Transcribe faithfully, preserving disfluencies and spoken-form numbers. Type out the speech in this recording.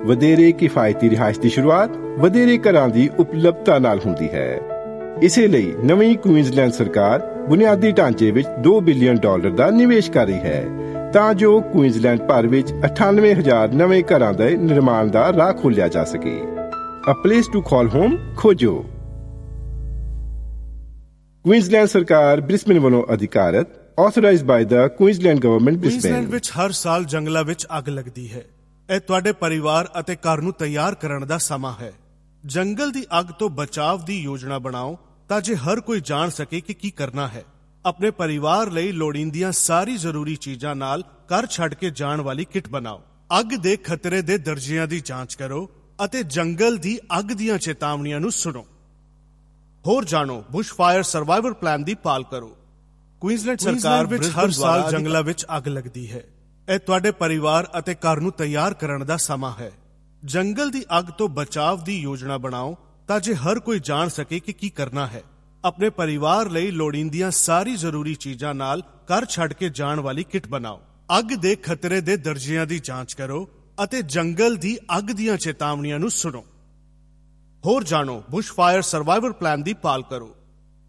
ਵਧੇਰੇ ਕਿਫਾਇਤੀ ਰਿਹਾਇਸ਼ ਦੀ ਸ਼ੁਰੂਆਤ ਵਧੇਰੇ ਘਰਾਂ ਦੀ ਉਪਲਬਧਤਾ ਨਾਲ ਹੁੰਦੀ ਹੈ। ਇਸੇ ਲਈ ਨਵੀਂ ਕੁਈਨਜ਼ਲੈਂਡ ਸਰਕਾਰ ਬੁਨਿਆਦੀ ਢਾਂਚੇ ਵਿੱਚ ਦੋ ਬਿਲੀਅਨ ਡਾਲਰ ਦਾ ਨਿਵੇਸ਼ ਕਰ ਰਹੀ ਹੈ ਤਾਂ ਜੋ ਕੁਈਨਜ਼ਲੈਂਡ ਭਰ ਵਿੱਚ ਅਠਾਨਵੇਂ ਹਜ਼ਾਰ ਨਵੇਂ ਘਰਾਂ ਦੇ ਨਿਰਮਾਣ ਦਾ ਰਾਹ ਖੋਲ੍ਹਿਆ ਜਾ ਸਕੇ। A place to call home ਖੋਜੋ। ਕੁਈਨਜ਼ਲੈਂਡ ਸਰਕਾਰ ਬ੍ਰਿਸਬੇਨ ਵੱਲੋਂ ਅਧਿਕਾਰਤ, authorized by the Queensland Government Brisbane। Queensland ਵਿੱਚ ਹਰ ਸਾਲ ਜੰਗਲਾਂ ਵਿੱਚ ਅੱਗ ਲੱਗਦੀ ਹੈ। ਇਹ ਤੁਹਾਡੇ ਪਰਿਵਾਰ ਅਤੇ ਘਰ ਨੂੰ ਤਿਆਰ ਕਰਨ ਦਾ ਸਮਾਂ ਹੈ। ਜੰਗਲ ਦੀ ਅੱਗ ਤੋਂ ਬਚਾਵ ਦੀ ਯੋਜਨਾ ਬਣਾਓ ਤਾਂ ਜੇ ਹਰ ਕੋਈ ਜਾਣ ਸਕੇ ਕਿ ਕੀ ਕਰਨਾ ਹੈ। ਆਪਣੇ ਪਰਿਵਾਰ ਲਈ ਲੋੜੀਂਦੀਆਂ ਸਾਰੀ ਜ਼ਰੂਰੀ ਚੀਜ਼ਾਂ ਨਾਲ ਘਰ ਛੱਡ ਕੇ ਜਾਣ ਵਾਲੀ ਕਿੱਟ ਬਣਾਓ। ਅੱਗ ਦੇ ਖਤਰੇ ਦੇ ਦਰਜਿਆਂ ਦੀ ਜਾਂਚ ਕਰੋ ਅਤੇ ਜੰਗਲ ਦੀ ਅੱਗ ਦੀਆਂ ਚੇਤਾਵਨੀਆਂ ਨੂੰ ਸੁਣੋ। ਹੋਰ ਜਾਣੋ, ਬੁਸ਼ ਫਾਇਰ ਸਰਵਾਈਵਲ ਪਲਾਨ ਦੀ ਪਾਲ ਕਰੋ। ਕੁਈਨਜ਼ਲੈਂਡ ਸਰਕਾਰ ਵਿੱਚ ਹਰ ਸਾਲ ਜੰਗਲਾਂ ਵਿੱਚ ਅੱਗ ਲੱਗਦੀ ਹੈ। ਇਹ ਤੁਹਾਡੇ ਪਰਿਵਾਰ ਅਤੇ ਘਰ ਨੂੰ ਤਿਆਰ ਕਰਨ ਦਾ ਸਮਾਂ ਹੈ। ਜੰਗਲ ਦੀ ਅੱਗ ਤੋਂ ਬਚਾਵ ਦੀ ਯੋਜਨਾ ਬਣਾਓ ਤਾਂ ਜੇ ਹਰ ਕੋਈ ਜਾਣ ਸਕੇ ਕਿ ਕੀ ਕਰਨਾ ਹੈ। ਆਪਣੇ ਪਰਿਵਾਰ ਲਈ ਲੋੜੀਂਦੀਆਂ ਸਾਰੀ ਜ਼ਰੂਰੀ ਚੀਜ਼ਾਂ ਨਾਲ ਘਰ ਛੱਡ ਕੇ ਜਾਣ ਵਾਲੀ ਕਿੱਟ ਬਣਾਓ। ਅੱਗ ਦੇ ਖਤਰੇ ਦੇ ਦਰਜਿਆਂ ਦੀ ਜਾਂਚ ਕਰੋ ਅਤੇ ਜੰਗਲ ਦੀ ਅੱਗ ਦੀਆਂ ਚੇਤਾਵਨੀਆਂ ਨੂੰ ਸੁਣੋ। ਹੋਰ ਜਾਣੋ, ਬੁਸ਼ ਫਾਇਰ ਸਰਵਾਈਵਲ ਪਲਾਨ ਦੀ ਪਾਲ ਕਰੋ।